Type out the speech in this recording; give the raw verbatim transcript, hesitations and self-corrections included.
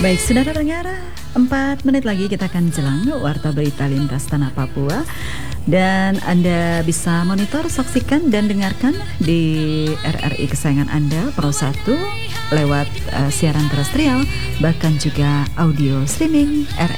Baik, saudara pendengar, empat menit lagi kita akan jelang Warta Berita Lintas Tanah Papua. Dan Anda bisa monitor, saksikan, dan dengarkan di R R I kesayangan Anda, Pro satu, lewat uh, siaran terestrial, bahkan juga audio streaming R R I.